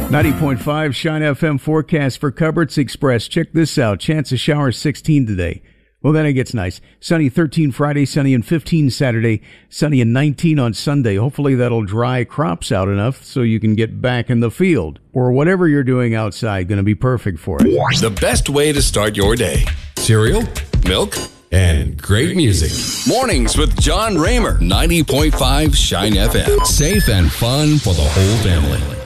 90.5 Shine FM forecast for Cupboards Express. Check this out. Chance of showers 16 today. Well, then it gets nice. Sunny 13 Friday, sunny and 15 Saturday, sunny and 19 on Sunday. Hopefully that'll dry crops out enough so you can get back in the field. Or whatever you're doing outside, going to be perfect for it. The best way to start your day. Cereal, milk, and great music. Mornings with John Raymer. 90.5 Shine FM. Safe and fun for the whole family.